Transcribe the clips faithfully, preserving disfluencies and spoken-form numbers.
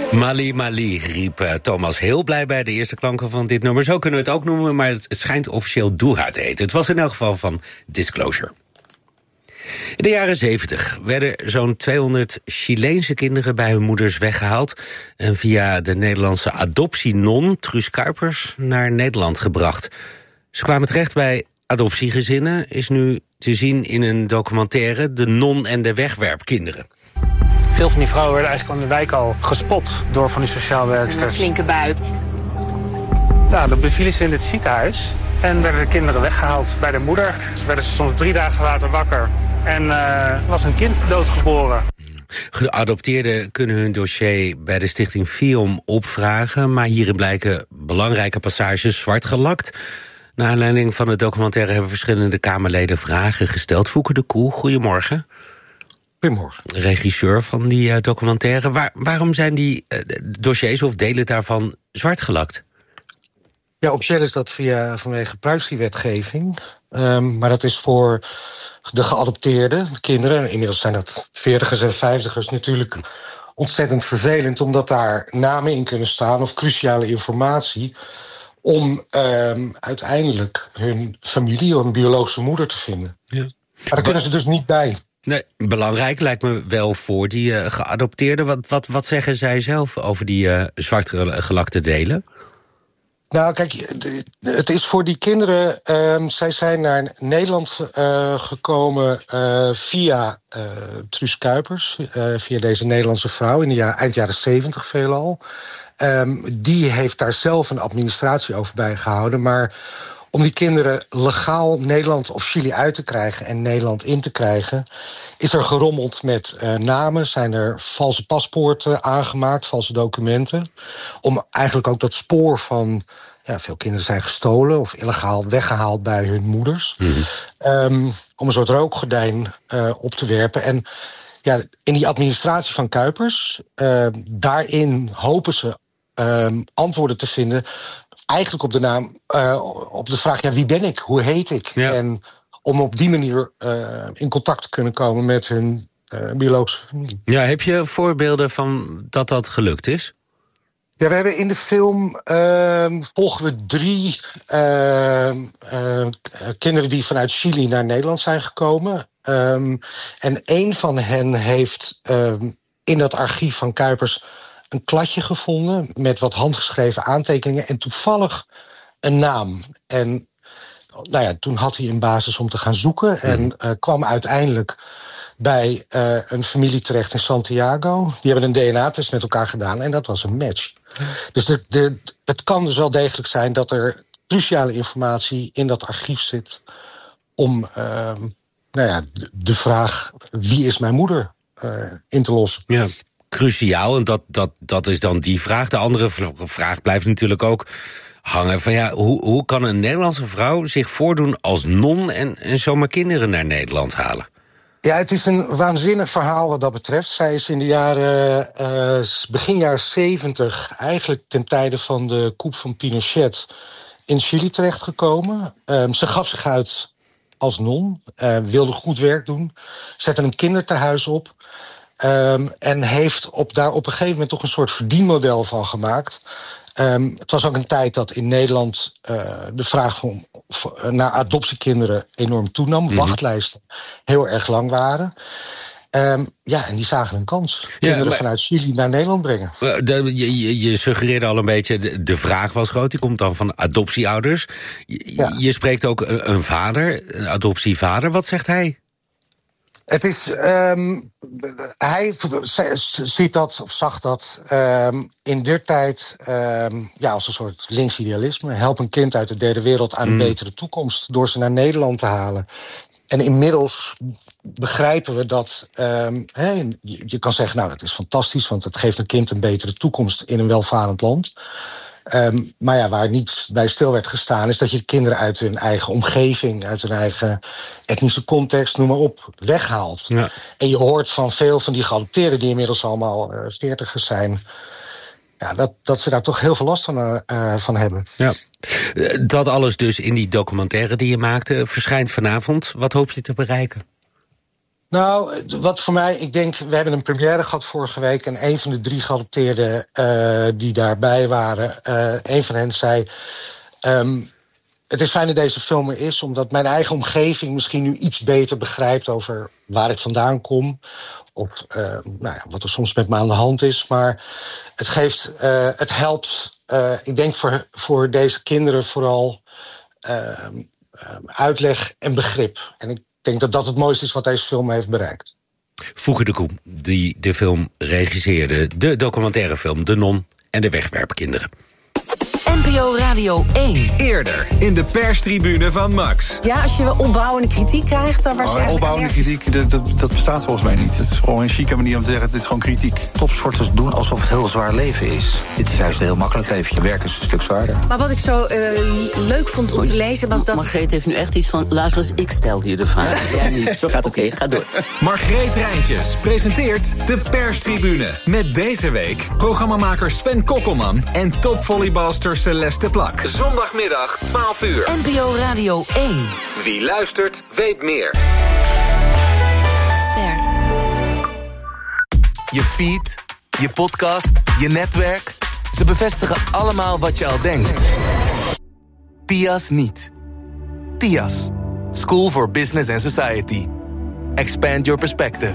Mali Mali, riep uh, Thomas heel blij bij de eerste klanken van dit nummer. Zo kunnen we het ook noemen, maar het, het schijnt officieel Doeha te heten. Het was in elk geval van Disclosure. In de jaren zeventig werden zo'n tweehonderd Chileense kinderen bij hun moeders weggehaald en via de Nederlandse adoptienon Truus Kuipers naar Nederland gebracht. Ze kwamen terecht bij adoptiegezinnen, is nu te zien in een documentaire De Non en de Wegwerpkinderen. Veel van die vrouwen werden eigenlijk aan de wijk al gespot door van die sociaal werksters. Een flinke buik. Ja, dan bevielen ze in het ziekenhuis en werden de kinderen weggehaald bij de moeder. Ze werden soms drie dagen later wakker en uh, was een kind doodgeboren. Geadopteerden kunnen hun dossier bij de stichting FIOM opvragen, maar hierin blijken belangrijke passages zwart gelakt. Naar aanleiding van de documentaire hebben verschillende Kamerleden vragen gesteld. Fouke de Koe, goedemorgen. Goedemorgen. Regisseur van die uh, documentaire. Waar, waarom zijn die uh, dossiers of delen daarvan zwart gelakt? Ja, officieel is dat via, vanwege privacywetgeving. Um, maar dat is voor de geadopteerde kinderen, inmiddels zijn dat veertigers en vijftigers, natuurlijk ontzettend vervelend, omdat daar namen in kunnen staan of cruciale informatie om um, uiteindelijk hun familie of een biologische moeder te vinden. Ja. Maar daar kunnen ze dus niet bij. Nee, belangrijk lijkt me wel voor die uh, geadopteerden. Wat, wat, wat zeggen zij zelf over die uh, zwart gelakte delen? Nou, kijk, het is voor die kinderen. Uh, zij zijn naar Nederland uh, gekomen uh, via uh, Truus Kuipers, uh, via deze Nederlandse vrouw in de ja, eind jaren zeventig veelal. Um, die heeft daar zelf een administratie over bijgehouden, maar om die kinderen legaal Nederland of Chili uit te krijgen en Nederland in te krijgen, is er gerommeld met uh, namen, zijn er valse paspoorten aangemaakt, valse documenten, om eigenlijk ook dat spoor van, ja, veel kinderen zijn gestolen of illegaal weggehaald bij hun moeders, mm-hmm. um, om een soort rookgordijn uh, op te werpen. En ja, in die administratie van Kuipers, uh, daarin hopen ze um, antwoorden te vinden, eigenlijk op de naam, uh, op de vraag, ja, wie ben ik? Hoe heet ik? Ja. En om op die manier uh, in contact te kunnen komen met hun uh, biologische familie. Ja, heb je voorbeelden van dat dat gelukt is? Ja, we hebben in de film uh, volgen we drie uh, uh, kinderen die vanuit Chili naar Nederland zijn gekomen. Um, en één van hen heeft uh, in dat archief van Kuipers een kladje gevonden met wat handgeschreven aantekeningen en toevallig een naam. En nou ja, toen had hij een basis om te gaan zoeken en uh, kwam uiteindelijk bij uh, een familie terecht in Santiago. Die hebben een D N A-test met elkaar gedaan en dat was een match. Dus de, de, het kan dus wel degelijk zijn dat er cruciale informatie in dat archief zit om uh, nou ja, de, de vraag wie is mijn moeder uh, in te lossen. Ja. Cruciaal, en dat, dat, dat is dan die vraag. De andere vraag blijft natuurlijk ook hangen van ja, hoe, hoe kan een Nederlandse vrouw zich voordoen als non en, en zomaar kinderen naar Nederland halen? Ja, het is een waanzinnig verhaal wat dat betreft. Zij is in de jaren, uh, begin jaren zeventig, eigenlijk ten tijde van de coup van Pinochet, in Chili terechtgekomen. Um, ze gaf zich uit als non, uh, wilde goed werk doen, zette een kindertehuis op. Um, en heeft op, daar op een gegeven moment toch een soort verdienmodel van gemaakt. Um, het was ook een tijd dat in Nederland uh, de vraag van, van, naar adoptiekinderen enorm toenam. Mm-hmm. Wachtlijsten heel erg lang waren. Um, ja, en die zagen een kans. Ja, kinderen maar vanuit Chili naar Nederland brengen. De, je, je suggereerde al een beetje, de, de vraag was groot. Die komt dan van adoptieouders. Je, ja. je spreekt ook een, een vader, een adoptievader. Wat zegt hij? Het is, um, hij ziet dat, of zag dat, um, in der tijd um, ja, als een soort links idealisme. Help een kind uit de derde wereld aan een mm. betere toekomst door ze naar Nederland te halen. En inmiddels begrijpen we dat, um, he, je, je kan zeggen, nou, dat is fantastisch, want het geeft een kind een betere toekomst in een welvarend land. Um, maar ja, waar niet bij stil werd gestaan, is dat je de kinderen uit hun eigen omgeving, uit hun eigen etnische context, noem maar op, weghaalt. Ja. En je hoort van veel van die geadopteerden, die inmiddels allemaal uh, veertigers zijn, ja, dat, dat ze daar toch heel veel last van, uh, van hebben. Ja. Dat alles dus in die documentaire die je maakte, verschijnt vanavond. Wat hoop je te bereiken? Nou, wat voor mij, ik denk, we hebben een première gehad vorige week en een van de drie geadopteerden uh, die daarbij waren, uh, een van hen zei, um, het is fijn dat deze film er is, omdat mijn eigen omgeving misschien nu iets beter begrijpt over waar ik vandaan kom. Of uh, nou ja, wat er soms met me aan de hand is. Maar het geeft, uh, het helpt, uh, ik denk voor, voor deze kinderen vooral uh, uh, uitleg en begrip. En ik denk dat dat het mooiste is wat deze film heeft bereikt. Fouke de Koe, die de film regisseerde, de documentaire film De Non en de Wegwerpkinderen. N P O Radio één. Eerder in de perstribune van Max. Ja, als je opbouwende kritiek krijgt, dan was je oh, opbouwende ergens... kritiek, dat, dat, dat bestaat volgens mij niet. Het is gewoon een chique manier om te zeggen, dit is gewoon kritiek. Topsporters doen alsof het heel zwaar leven is. Dit is juist een heel makkelijk leven. Je werk is een stuk zwaarder. Maar wat ik zo uh, leuk vond om te lezen was dat... Margreet heeft nu echt iets van, luister eens, ik stel je de vraag. Jij niet. Zo gaat het. Oké, ga door. Margreet Rijntjes presenteert de perstribune. Met deze week programmamaker Sven Kokkelman en topvolleybalster Celeste Plak. Zondagmiddag, twaalf uur. N P O Radio één. Wie luistert, weet meer. Ster. Je feed, je podcast, je netwerk. Ze bevestigen allemaal wat je al denkt. T I A S niet. T I A S. School for Business and Society. Expand your perspective.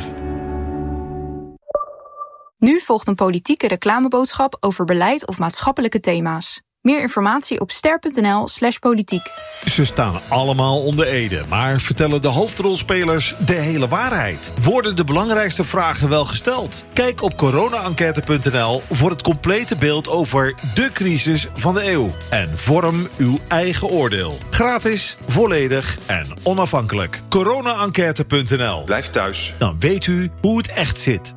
Nu volgt een politieke reclameboodschap over beleid of maatschappelijke thema's. Meer informatie op ster.nl slash politiek. Ze staan allemaal onder ede, maar vertellen de hoofdrolspelers de hele waarheid? Worden de belangrijkste vragen wel gesteld? Kijk op corona enquête punt n l voor het complete beeld over de crisis van de eeuw. En vorm uw eigen oordeel. Gratis, volledig en onafhankelijk. corona enquête punt n l. Blijf thuis. Dan weet u hoe het echt zit.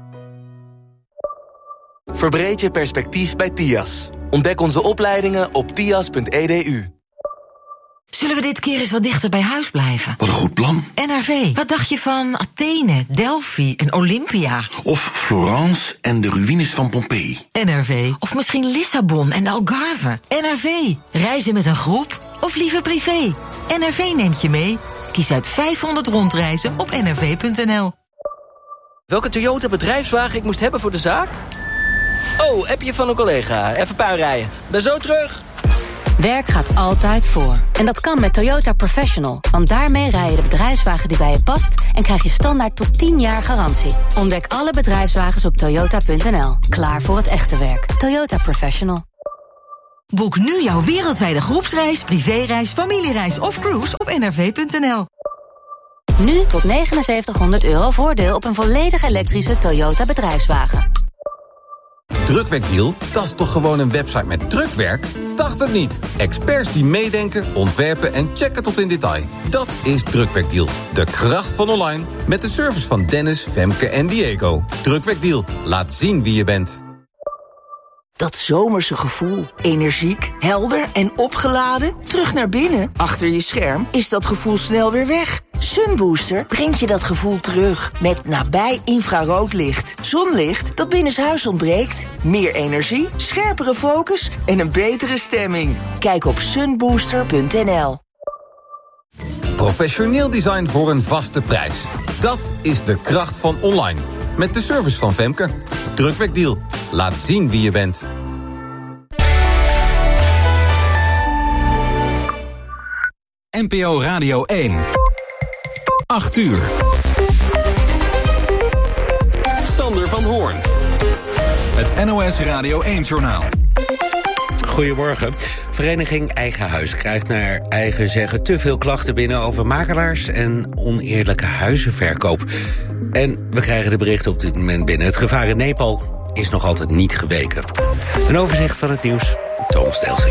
Verbreed je perspectief bij T I A S. Ontdek onze opleidingen op t i a s punt e d u. Zullen we dit keer eens wat dichter bij huis blijven? Wat een goed plan. N R V, wat dacht je van Athene, Delphi en Olympia? Of Florence en de ruïnes van Pompeii. N R V, of misschien Lissabon en de Algarve. N R V, reizen met een groep of liever privé? N R V neemt je mee. Kies uit vijfhonderd rondreizen op n r v punt n l. Welke Toyota bedrijfswagen ik moest hebben voor de zaak? Oh, appje van een collega. Even puin rijden. Ben zo terug. Werk gaat altijd voor. En dat kan met Toyota Professional. Want daarmee rij je de bedrijfswagen die bij je past en krijg je standaard tot tien jaar garantie. Ontdek alle bedrijfswagens op toyota punt n l. Klaar voor het echte werk. Toyota Professional. Boek nu jouw wereldwijde groepsreis, privéreis, familiereis of cruise op n r v punt n l. Nu tot negenenzeventighonderd euro voordeel op een volledig elektrische Toyota bedrijfswagen. Drukwerkdeal? Dat is toch gewoon een website met drukwerk? Dacht het niet. Experts die meedenken, ontwerpen en checken tot in detail. Dat is Drukwerkdeal. De kracht van online. Met de service van Dennis, Femke en Diego. Drukwerkdeal. Laat zien wie je bent. Dat zomerse gevoel. Energiek, helder en opgeladen. Terug naar binnen. Achter je scherm is dat gevoel snel weer weg. Sunbooster brengt je dat gevoel terug. Met nabij infraroodlicht. Zonlicht dat binnenshuis ontbreekt. Meer energie, scherpere focus en een betere stemming. Kijk op sunbooster punt n l. Professioneel design voor een vaste prijs. Dat is de kracht van online. Met de service van Femke. Drukwerkdeal. Laat zien wie je bent. N P O Radio één. acht uur. Sander van Hoorn. Het N O S Radio één-journaal. Goedemorgen. Vereniging Eigen Huis krijgt naar eigen zeggen te veel klachten binnen over makelaars en oneerlijke huizenverkoop. En we krijgen de berichten op dit moment binnen. Het gevaar in Nepal is nog altijd niet geweken. Een overzicht van het nieuws. Thomas Delsing.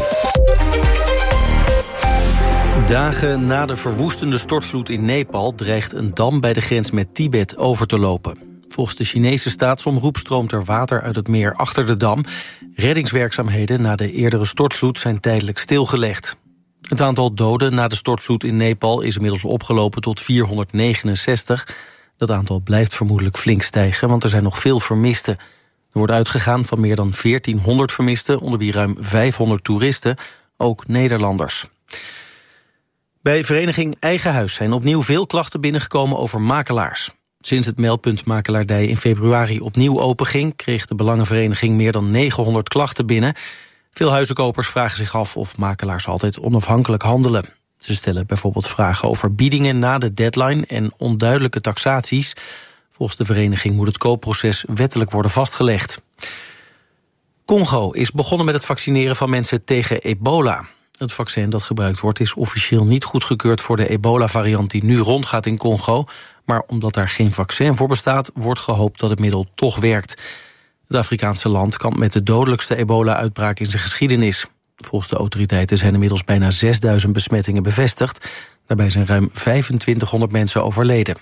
Dagen na de verwoestende stortvloed in Nepal dreigt een dam bij de grens met Tibet over te lopen. Volgens de Chinese staatsomroep stroomt er water uit het meer achter de dam. Reddingswerkzaamheden na de eerdere stortvloed zijn tijdelijk stilgelegd. Het aantal doden na de stortvloed in Nepal is inmiddels opgelopen tot vierhonderdnegenenzestig. Dat aantal blijft vermoedelijk flink stijgen, want er zijn nog veel vermisten. Er wordt uitgegaan van meer dan veertienhonderd vermisten, onder wie ruim vijfhonderd toeristen, ook Nederlanders. Bij vereniging Eigen Huis zijn opnieuw veel klachten binnengekomen over makelaars. Sinds het meldpunt makelaardij in februari opnieuw openging, kreeg de Belangenvereniging meer dan negenhonderd klachten binnen. Veel huizenkopers vragen zich af of makelaars altijd onafhankelijk handelen. Ze stellen bijvoorbeeld vragen over biedingen na de deadline en onduidelijke taxaties. Volgens de vereniging moet het koopproces wettelijk worden vastgelegd. Congo is begonnen met het vaccineren van mensen tegen ebola. Het vaccin dat gebruikt wordt is officieel niet goedgekeurd voor de ebola-variant die nu rondgaat in Congo. Maar omdat daar geen vaccin voor bestaat, wordt gehoopt dat het middel toch werkt. Het Afrikaanse land kampt met de dodelijkste ebola-uitbraak in zijn geschiedenis. Volgens de autoriteiten zijn inmiddels bijna zesduizend besmettingen bevestigd. Daarbij zijn ruim vijfentwintighonderd mensen overleden.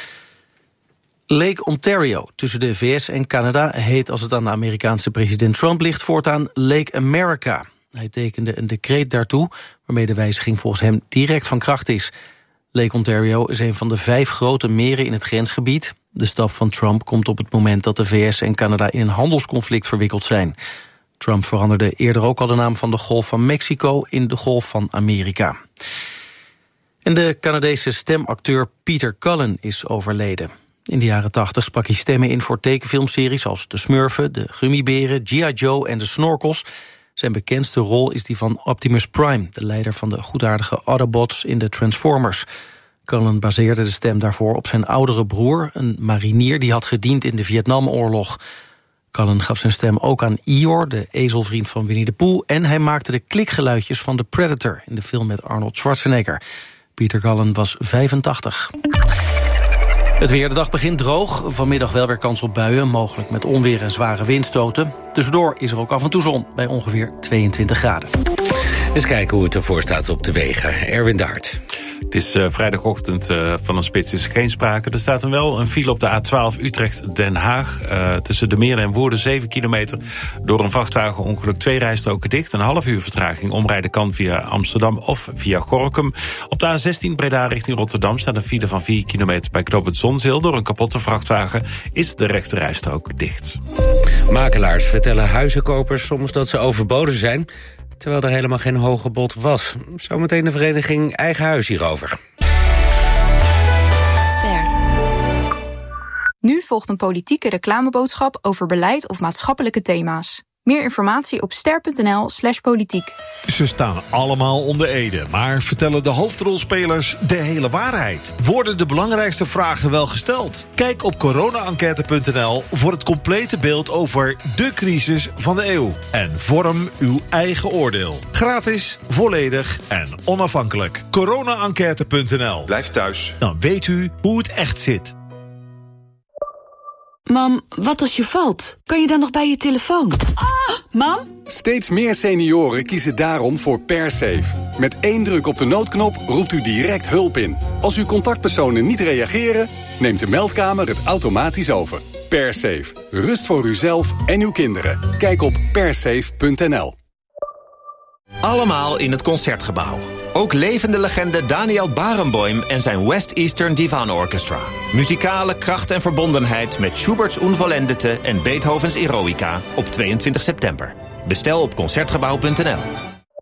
Lake Ontario tussen de V S en Canada heet, als het aan de Amerikaanse president Trump ligt, voortaan Lake America. Hij tekende een decreet daartoe, waarmee de wijziging volgens hem direct van kracht is. Lake Ontario is een van de vijf grote meren in het grensgebied. De stap van Trump komt op het moment dat de V S en Canada in een handelsconflict verwikkeld zijn. Trump veranderde eerder ook al de naam van de Golf van Mexico in de Golf van Amerika. En de Canadese stemacteur Peter Cullen is overleden. In de jaren tachtig sprak hij stemmen in voor tekenfilmseries als De Smurfen, De Gummiberen, G I. Joe en De Snorkels. Zijn bekendste rol is die van Optimus Prime, de leider van de goedaardige Autobots in de Transformers. Cullen baseerde de stem daarvoor op zijn oudere broer, een marinier die had gediend in de Vietnamoorlog. Cullen gaf zijn stem ook aan Eeyore, de ezelvriend van Winnie de Pooh, en hij maakte de klikgeluidjes van The Predator in de film met Arnold Schwarzenegger. Peter Cullen was vijfentachtig. Het weer, de dag begint droog. Vanmiddag wel weer kans op buien, mogelijk met onweer en zware windstoten. Tussendoor is er ook af en toe zon, bij ongeveer tweeëntwintig graden. Eens kijken hoe het ervoor staat op de wegen. Erwin de Hart. Het is uh, vrijdagochtend, uh, van een spits is geen sprake. Er staat dan wel een file op de A twaalf Utrecht-Den Haag. Uh, tussen de Meeren en Woerden, zeven kilometer. Door een vrachtwagenongeluk, twee rijstroken dicht. Een half uur vertraging. Omrijden kan via Amsterdam of via Gorinchem. Op de A zestien Breda richting Rotterdam staat een file van vier kilometer bij knooppunt Zonzeel. Door een kapotte vrachtwagen is de rechte rijstrook dicht. Makelaars vertellen huizenkopers soms dat ze overboden zijn, terwijl er helemaal geen hoge bod was. Zometeen de vereniging Eigen Huis hierover. Ster. Nu volgt een politieke reclameboodschap over beleid of maatschappelijke thema's. Meer informatie op ster.nl slash politiek. Ze staan allemaal onder ede, maar vertellen de hoofdrolspelers de hele waarheid? Worden de belangrijkste vragen wel gesteld? Kijk op corona enquête punt n l voor het complete beeld over de crisis van de eeuw. En vorm uw eigen oordeel. Gratis, volledig en onafhankelijk. corona enquête punt n l. Blijf thuis. Dan weet u hoe het echt zit. Mam, wat als je valt? Kan je dan nog bij je telefoon? Ah, mam? Steeds meer senioren kiezen daarom voor PerSafe. Met één druk op de noodknop roept u direct hulp in. Als uw contactpersonen niet reageren, neemt de meldkamer het automatisch over. PerSafe. Rust voor uzelf en uw kinderen. Kijk op persafe punt n l. Allemaal in het Concertgebouw. Ook levende legende Daniel Barenboim en zijn West Eastern Divan Orchestra. Muzikale kracht en verbondenheid met Schubert's Unvollendete en Beethovens Eroica op tweeëntwintig september. Bestel op concertgebouw punt n l.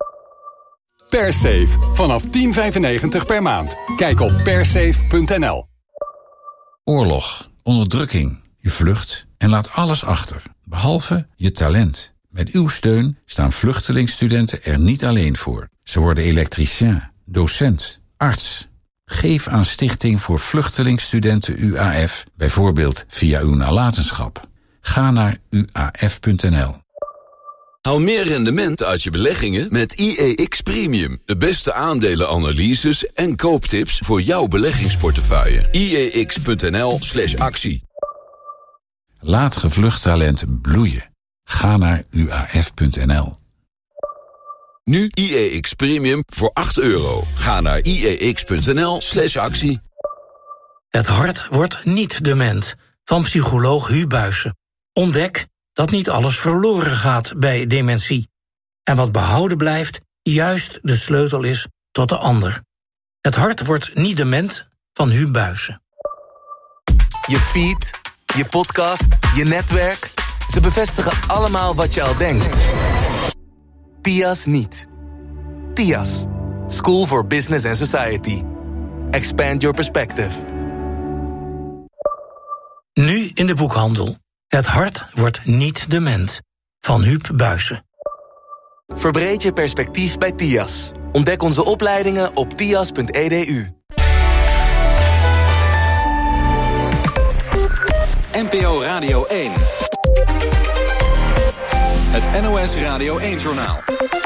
PerSafe. Vanaf tien vijfennegentig per maand. Kijk op persafe punt n l. Oorlog, onderdrukking. Je vlucht en laat alles achter, behalve je talent. Met uw steun staan vluchtelingstudenten er niet alleen voor. Ze worden elektricien, docent, arts. Geef aan Stichting voor Vluchtelingstudenten U A F, bijvoorbeeld via uw nalatenschap. Ga naar u a f punt n l. Haal meer rendement uit je beleggingen met I E X Premium. De beste aandelenanalyses en kooptips voor jouw beleggingsportefeuille. i e x punt n l slash actie. Laat gevlucht talent bloeien. Ga naar u a f punt n l. Nu I E X Premium voor acht euro. Ga naar i e x punt n l slash actie. Het hart wordt niet dement. Van psycholoog Hu Buijsen. Ontdek dat niet alles verloren gaat bij dementie. En wat behouden blijft, juist de sleutel is tot de ander. Het hart wordt niet dement, van Hu Buijsen. Je feed, je podcast, je netwerk. Ze bevestigen allemaal wat je al denkt. T I A S niet. T I A S. School for Business and Society. Expand your perspective. in de boekhandel. Het hart wordt niet dement. Van Huub Buijsen. Verbreed je perspectief bij T I A S. Ontdek onze opleidingen op tias punt e d u. N P O Radio één. Het N O S Radio één-journaal.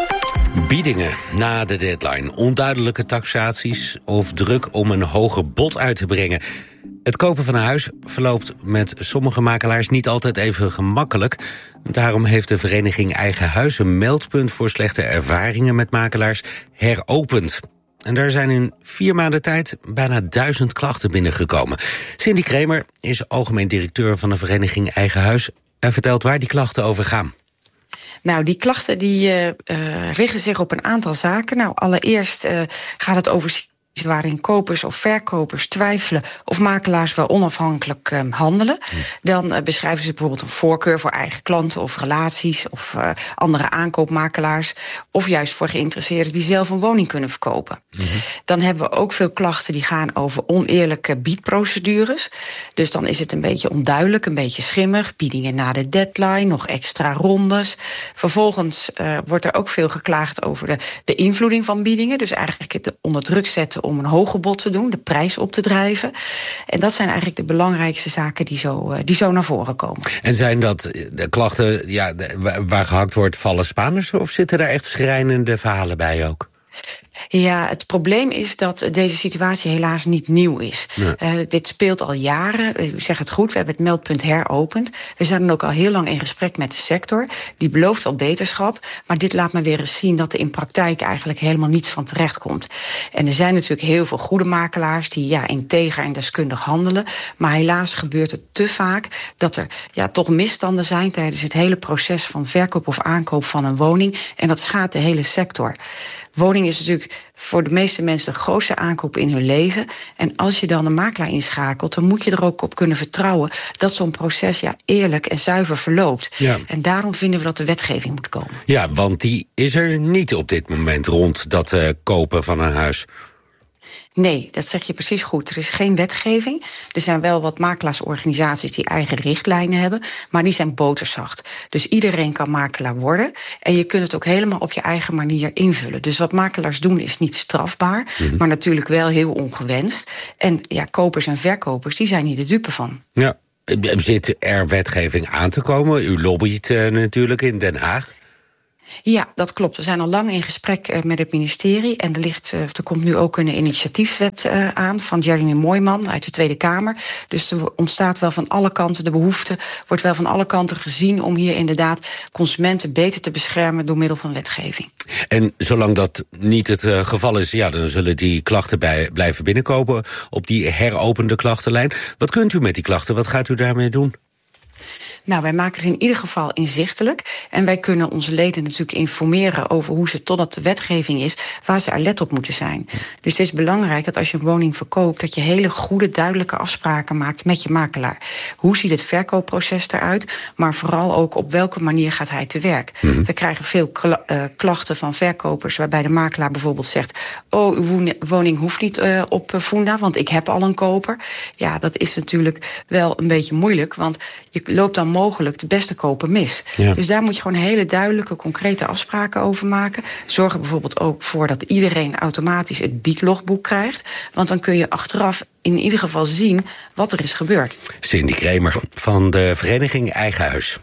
Biedingen na de deadline, onduidelijke taxaties of druk om een hoger bod uit te brengen. Het kopen van een huis verloopt met sommige makelaars niet altijd even gemakkelijk. Daarom heeft de vereniging Eigen Huis een meldpunt voor slechte ervaringen met makelaars heropend. En daar zijn in vier maanden tijd bijna duizend klachten binnengekomen. Cindy Kramer is algemeen directeur van de vereniging Eigen Huis en vertelt waar die klachten over gaan. Nou, die klachten die uh, uh, richten zich op een aantal zaken. Nou, allereerst uh, gaat het over waarin kopers of verkopers twijfelen of makelaars wel onafhankelijk um, handelen. Dan uh, beschrijven ze bijvoorbeeld een voorkeur voor eigen klanten of relaties of uh, andere aankoopmakelaars, of juist voor geïnteresseerden die zelf een woning kunnen verkopen. Mm-hmm. Dan hebben we ook veel klachten die gaan over oneerlijke biedprocedures. Dus dan is het een beetje onduidelijk, een beetje schimmig, biedingen na de deadline, nog extra rondes. Vervolgens uh, wordt er ook veel geklaagd over de beïnvloeding van biedingen, dus eigenlijk het onder druk zetten om een hoger bod te doen, de prijs op te drijven. En dat zijn eigenlijk de belangrijkste zaken die zo, die zo naar voren komen. En zijn dat de klachten ja, waar gehakt wordt, vallen Spaanders, of zitten daar echt schrijnende verhalen bij ook? Ja, het probleem is dat deze situatie helaas niet nieuw is. Nee. Uh, dit speelt al jaren. U zegt het goed, we hebben het meldpunt heropend. We zijn dan ook al heel lang in gesprek met de sector. Die belooft wel beterschap, maar dit laat me weer eens zien dat er in praktijk eigenlijk helemaal niets van terecht komt. En er zijn natuurlijk heel veel goede makelaars die ja, integer en deskundig handelen. Maar helaas gebeurt het te vaak dat er ja, toch misstanden zijn tijdens het hele proces van verkoop of aankoop van een woning. En dat schaadt de hele sector. Woning is natuurlijk voor de meeste mensen de grootste aankoop in hun leven. En als je dan een makelaar inschakelt, dan moet je er ook op kunnen vertrouwen dat zo'n proces ja, eerlijk en zuiver verloopt. Ja. En daarom vinden we dat de wetgeving moet komen. Ja, want die is er niet op dit moment rond dat uh, kopen van een huis. Nee, dat zeg je precies goed. Er is geen wetgeving. Er zijn wel wat makelaarsorganisaties die eigen richtlijnen hebben, maar die zijn boterzacht. Dus iedereen kan makelaar worden en je kunt het ook helemaal op je eigen manier invullen. Dus wat makelaars doen is niet strafbaar, mm-hmm. maar natuurlijk wel heel ongewenst. En ja, kopers en verkopers, die zijn hier de dupe van. Ja, zit er wetgeving aan te komen? U lobbyt uh, natuurlijk in Den Haag. Ja, dat klopt. We zijn al lang in gesprek uh, met het ministerie. En er, ligt, uh, er komt nu ook een initiatiefwet uh, aan van Jeremy Mooijman uit de Tweede Kamer. Dus er ontstaat wel van alle kanten, de behoefte wordt wel van alle kanten gezien om hier inderdaad consumenten beter te beschermen door middel van wetgeving. En zolang dat niet het uh, geval is, ja, dan zullen die klachten bij, blijven binnenkomen op die heropende klachtenlijn. Wat kunt u met die klachten? Wat gaat u daarmee doen? Nou, wij maken het in ieder geval inzichtelijk. En wij kunnen onze leden natuurlijk informeren over hoe ze, totdat de wetgeving is, waar ze alert op moeten zijn. Dus het is belangrijk dat als je een woning verkoopt, dat je hele goede, duidelijke afspraken maakt met je makelaar. Hoe ziet het verkoopproces eruit? Maar vooral ook op welke manier gaat hij te werk. Mm-hmm. We krijgen veel kla- uh, klachten van verkopers waarbij de makelaar bijvoorbeeld zegt: oh, uw woning hoeft niet uh, op Funda, want ik heb al een koper. Ja, dat is natuurlijk wel een beetje moeilijk, want je loopt dan mogelijk de beste koper mis. Ja. Dus daar moet je gewoon hele duidelijke, concrete afspraken over maken. Zorg er bijvoorbeeld ook voor dat iedereen automatisch het biedlogboek krijgt. Want dan kun je achteraf in ieder geval zien wat er is gebeurd. Cindy Kramer van de vereniging Eigen Huis.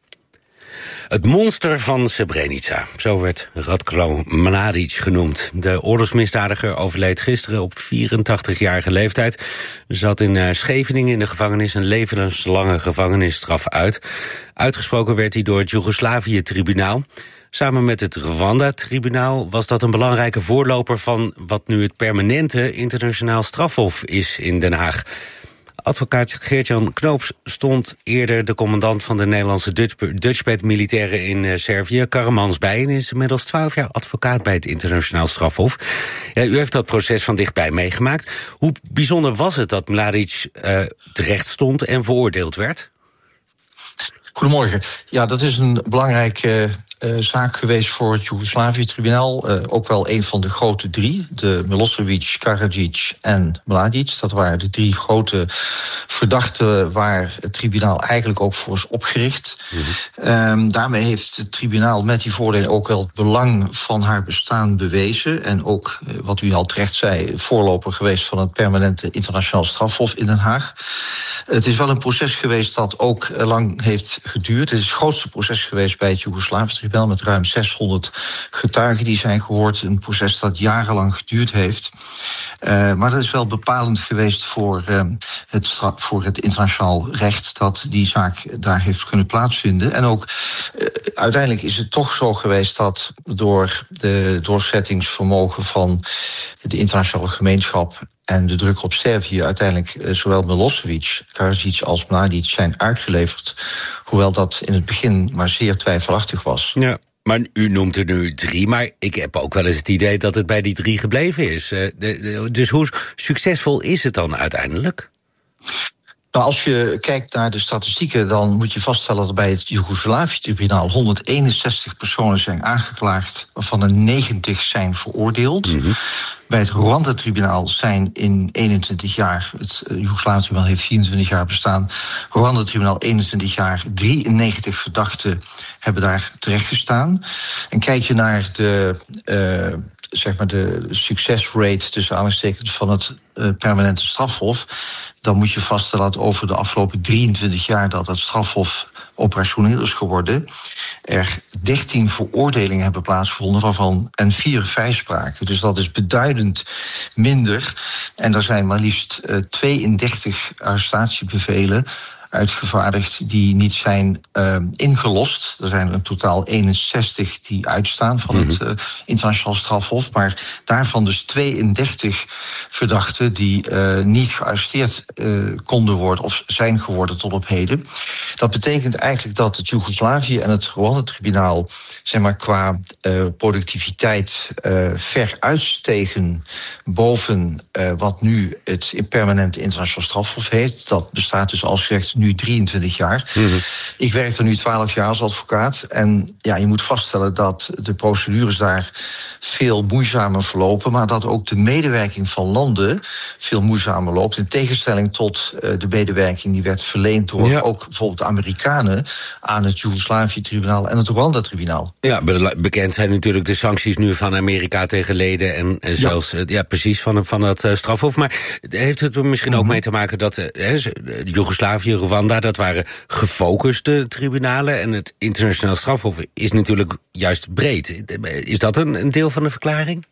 Het monster van Srebrenica, zo werd Ratko Mladic genoemd. De oorlogsmisdadiger overleed gisteren op vierentachtigjarige leeftijd. Zat in Scheveningen in de gevangenis een levenslange gevangenisstraf uit. Uitgesproken werd hij door het Joegoslavië-tribunaal. Samen met het Rwanda-tribunaal was dat een belangrijke voorloper van wat nu het permanente internationaal strafhof is in Den Haag. Advocaat Geert-Jan Knoops stond eerder de commandant van de Nederlandse Dutchbat-militairen in uh, Servië, Karamans, bij, en is inmiddels twaalf jaar advocaat bij het internationaal strafhof. Ja, u heeft dat proces van dichtbij meegemaakt. Hoe bijzonder was het dat Mladic uh, terecht stond en veroordeeld werd? Goedemorgen. Ja, dat is een belangrijk uh, uh, zaak geweest voor het Joegoslavië-tribunaal. Uh, ook wel een van de grote drie. De Milosevic, Karadzic en Mladic. Dat waren de drie grote verdachten waar het tribunaal eigenlijk ook voor is opgericht. Mm-hmm. Um, daarmee heeft het tribunaal met die voordelen ook wel het belang van haar bestaan bewezen. En ook, uh, wat u al terecht zei, voorloper geweest van het permanente internationaal strafhof in Den Haag. Het is wel een proces geweest dat ook lang heeft geduurd. Het is het grootste proces geweest bij het Joegoslavië-tribunaal met ruim zeshonderd getuigen die zijn gehoord. Een proces dat jarenlang geduurd heeft. Uh, maar dat is wel bepalend geweest voor, uh, het stra- voor het internationaal recht dat die zaak daar heeft kunnen plaatsvinden. En ook uh, uiteindelijk is het toch zo geweest dat door de doorzettingsvermogen van de internationale gemeenschap en de druk op Servië uiteindelijk uh, zowel Milosevic, Karadzic als Mladic zijn uitgeleverd. Hoewel dat in het begin maar zeer twijfelachtig was. Ja. Maar u noemt er nu drie, maar ik heb ook wel eens het idee dat het bij die drie gebleven is. Uh, de, de, dus hoe succesvol is het dan uiteindelijk? Nou, als je kijkt naar de statistieken, dan moet je vaststellen dat bij het Joegoslavië-tribunaal honderdeenenzestig personen zijn aangeklaagd, waarvan er negentig zijn veroordeeld. Mm-hmm. Bij het Rwanda-tribunaal zijn in eenentwintig jaar, het Joegoslavië-tribunaal heeft vierentwintig jaar bestaan, Rwanda-tribunaal eenentwintig jaar, drieënnegentig verdachten hebben daar terecht gestaan. En kijk je naar de Uh, zeg maar de succesrate tussen aanhalingstekens van het uh, permanente strafhof, dan moet je vaststellen dat over de afgelopen drieëntwintig jaar dat het strafhof operationeel is geworden, er dertien veroordelingen hebben plaatsgevonden, waarvan en vier vrijspraken. Dus dat is beduidend minder. En er zijn maar liefst uh, tweeëndertig arrestatiebevelen uitgevaardigd die niet zijn uh, ingelost. Er zijn er in totaal eenenzestig die uitstaan van mm-hmm. het uh, internationaal strafhof, maar daarvan dus tweeëndertig verdachten die uh, niet gearresteerd uh, konden worden of zijn geworden tot op heden. Dat betekent eigenlijk dat het Joegoslavië en het Rwanda-tribunaal zeg maar qua uh, productiviteit uh, ver uitstegen boven uh, wat nu het permanente internationaal strafhof heeft. Dat bestaat dus als gezegd nu drieëntwintig jaar. Mm-hmm. Ik werk er nu twaalf jaar als advocaat. En ja, je moet vaststellen dat de procedures daar veel moeizamer verlopen, maar dat ook de medewerking van landen veel moeizamer loopt. In tegenstelling tot uh, de medewerking die werd verleend door ja. ook bijvoorbeeld de Amerikanen aan het Joegoslavië-tribunaal en het Rwanda-tribunaal. Ja, be- bekend zijn natuurlijk de sancties nu van Amerika tegen leden en, en zelfs ja. Uh, ja, precies van, van dat uh, strafhof. Maar heeft het er misschien mm-hmm. ook mee te maken dat uh, Joegoslavië, Rwanda, dat waren gefocuste tribunalen en het internationaal strafhof is natuurlijk juist breed. Is dat een, een deel van de verklaring?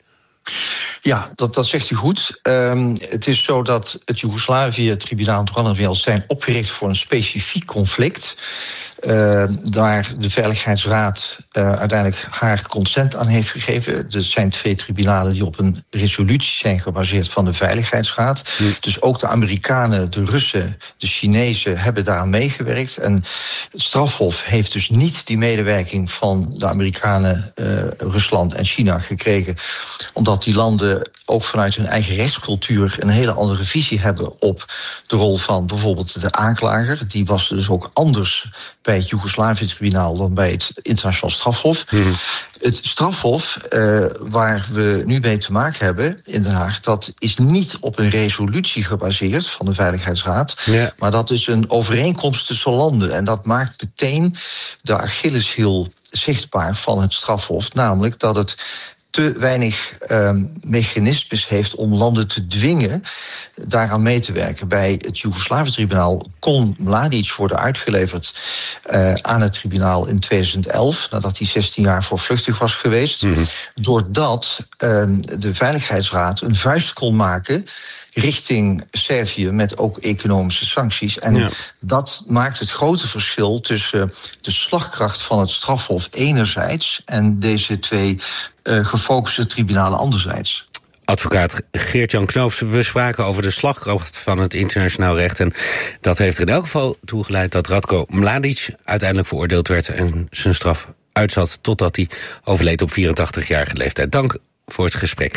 Ja, dat, dat zegt u goed. Um, het is zo dat het Joegoslavië-tribunaal en het Rwanda-tribunaal zijn opgericht voor een specifiek conflict. Uh, daar de Veiligheidsraad uh, uiteindelijk haar consent aan heeft gegeven. Er zijn twee tribunalen die op een resolutie zijn gebaseerd van de Veiligheidsraad. Ja. Dus ook de Amerikanen, de Russen, de Chinezen hebben daaraan meegewerkt. En het strafhof heeft dus niet die medewerking van de Amerikanen, uh, Rusland en China gekregen, omdat die landen ook vanuit hun eigen rechtscultuur een hele andere visie hebben op de rol van bijvoorbeeld de aanklager. Die was dus ook anders bij het Joegoslavië-tribunaal dan bij het internationaal strafhof. Mm-hmm. Het strafhof, uh, waar we nu mee te maken hebben in Den Haag, dat is niet op een resolutie gebaseerd van de Veiligheidsraad, ja. maar dat is een overeenkomst tussen landen. En dat maakt meteen de Achilleshiel zichtbaar van het strafhof, namelijk dat het te weinig uh, mechanismes heeft om landen te dwingen daaraan mee te werken. Bij het Joegoslavië-tribunaal kon Mladic worden uitgeleverd uh, aan het tribunaal in tweeduizend elf, nadat hij zestien jaar voorvluchtig was geweest, mm-hmm. doordat uh, de Veiligheidsraad een vuist kon maken richting Servië met ook economische sancties. En ja. dat maakt het grote verschil tussen de slagkracht van het strafhof enerzijds en deze twee uh, gefocuste tribunalen anderzijds. Advocaat Geert-Jan Knoops, we spraken over de slagkracht van het internationaal recht. En dat heeft er in elk geval toe geleid dat Ratko Mladic uiteindelijk veroordeeld werd en zijn straf uitzat totdat hij overleed op vierentachtigjarige leeftijd. Dank voor het gesprek.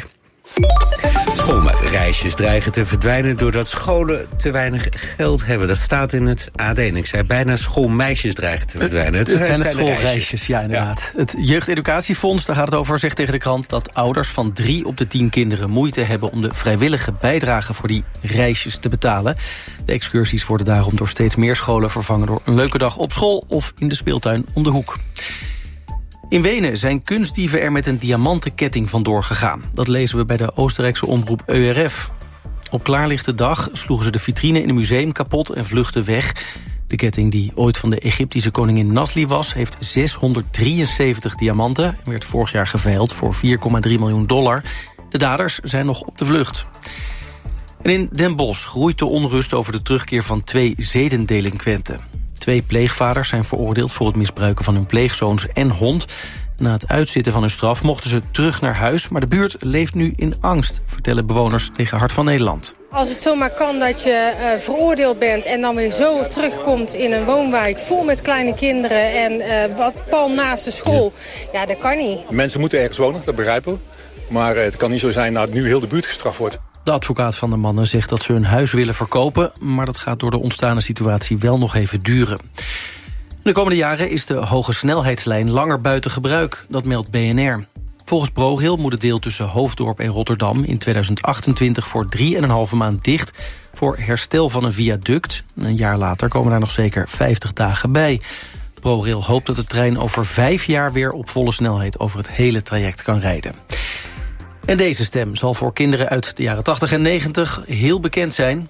Schoolreisjes dreigen te verdwijnen doordat scholen te weinig geld hebben. Dat staat in het A D. En ik zei bijna schoolmeisjes dreigen te verdwijnen. Het, het, het zijn het schoolreisjes, ja inderdaad. Ja. Het Jeugdeducatiefonds, daar gaat het over, zegt tegen de krant dat ouders van drie op de tien kinderen moeite hebben om de vrijwillige bijdrage voor die reisjes te betalen. De excursies worden daarom door steeds meer scholen vervangen door een leuke dag op school of in de speeltuin om de hoek. In Wenen zijn kunstdieven er met een diamantenketting vandoor gegaan. Dat lezen we bij de Oostenrijkse omroep E U R F. Op klaarlichte dag sloegen ze de vitrine in een museum kapot en vluchtten weg. De ketting die ooit van de Egyptische koningin Nasli was, heeft zeshonderddrieënzeventig diamanten en werd vorig jaar geveild voor vier komma drie miljoen dollar. De daders zijn nog op de vlucht. En in Den Bosch groeit de onrust over de terugkeer van twee zedendelinquenten. Twee pleegvaders zijn veroordeeld voor het misbruiken van hun pleegzoons en hond. Na het uitzitten van hun straf mochten ze terug naar huis, maar de buurt leeft nu in angst, vertellen bewoners tegen Hart van Nederland. Als het zomaar kan dat je uh, veroordeeld bent en dan weer zo terugkomt in een woonwijk vol met kleine kinderen en uh, wat pal naast de school, ja. ja, dat kan niet. Mensen moeten ergens wonen, dat begrijpen we. Maar uh, het kan niet zo zijn dat nu heel de buurt gestraft wordt. De advocaat van de mannen zegt dat ze hun huis willen verkopen, maar dat gaat door de ontstane situatie wel nog even duren. De komende jaren is de hoge snelheidslijn langer buiten gebruik, dat meldt B N R. Volgens ProRail moet het deel tussen Hoofddorp en Rotterdam in tweeduizend achtentwintig voor drie en een halve maand dicht voor herstel van een viaduct. Een jaar later komen daar nog zeker vijftig dagen bij. ProRail hoopt dat de trein over vijf jaar weer op volle snelheid over het hele traject kan rijden. En deze stem zal voor kinderen uit de jaren tachtig en negentig heel bekend zijn.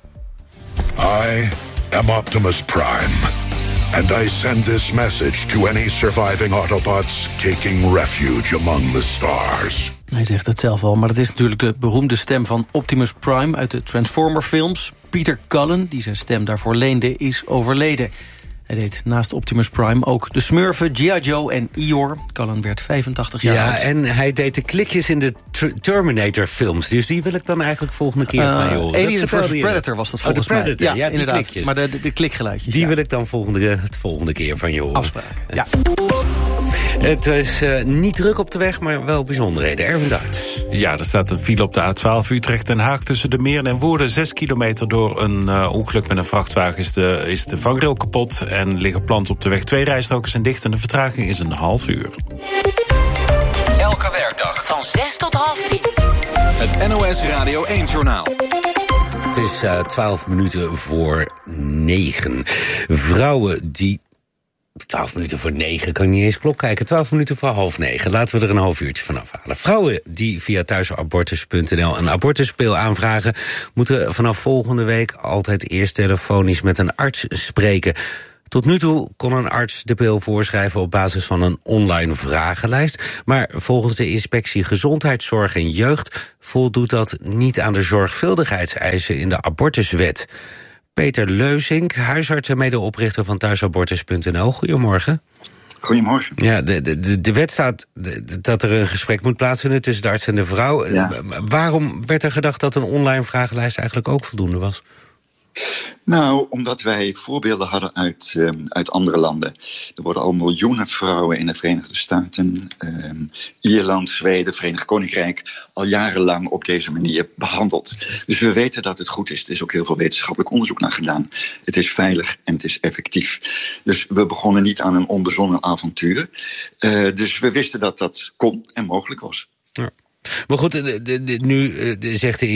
I am Optimus Prime. And I send this message to any surviving Autobots taking refuge among the stars. Hij zegt het zelf al, maar dat is natuurlijk de beroemde stem van Optimus Prime uit de Transformer-films. Peter Cullen, die zijn stem daarvoor leende, is overleden. Hij deed naast Optimus Prime ook de Smurfen, G I. Joe en Eeyore. Cullen werd vijfentachtig jaar ja, oud. Ja, en hij deed de klikjes in de Terminator-films. Dus die wil ik dan eigenlijk volgende keer uh, van je horen. Alien versus. Predator was dat volgens mij. Oh, de Predator, mij. ja, ja inderdaad. Klikjes. Maar de, de, de klikgeluidjes. Die ja. wil ik dan volgende, het volgende keer van je horen. Afspraak, ja. Het is uh, niet druk op de weg, maar wel bijzonderheden. Erwin Daert. Ja, er staat een file op de A twaalf Utrecht-Den Haag tussen de Meeren en Woerden. Zes kilometer door een uh, ongeluk met een vrachtwagen is de, is de vangrail kapot. En liggen planten op de weg. Twee rijstroken zijn dicht en de vertraging is een half uur. Elke werkdag van zes tot half tien. Het N O S Radio één-journaal. Het is uh, twaalf minuten voor negen. Vrouwen die... Twaalf minuten voor negen, kan ik niet eens klok kijken. Twaalf minuten voor half negen. Laten we er een half uurtje van afhalen. Vrouwen die via thuisabortus punt n l een abortuspil aanvragen, moeten vanaf volgende week altijd eerst telefonisch met een arts spreken. Tot nu toe kon een arts de pil voorschrijven op basis van een online vragenlijst. Maar volgens de Inspectie Gezondheidszorg en Jeugd voldoet dat niet aan de zorgvuldigheidseisen in de abortuswet. Peter Leusink, huisarts en medeoprichter van thuisabortus punt n l. Goedemorgen. Goedemorgen. Ja, de, de, de wet staat dat er een gesprek moet plaatsvinden tussen de arts en de vrouw. Ja. Waarom werd er gedacht dat een online vragenlijst eigenlijk ook voldoende was? Nou, omdat wij voorbeelden hadden uit, um, uit andere landen. Er worden al miljoenen vrouwen in de Verenigde Staten, um, Ierland, Zweden, Verenigd Koninkrijk al jarenlang op deze manier behandeld. Dus we weten dat het goed is. Er is ook heel veel wetenschappelijk onderzoek naar gedaan. Het is veilig en het is effectief. Dus we begonnen niet aan een onbezonnen avontuur. Uh, dus we wisten dat dat kon en mogelijk was. Ja. Maar goed, de, de, de, nu uh, de, zegt de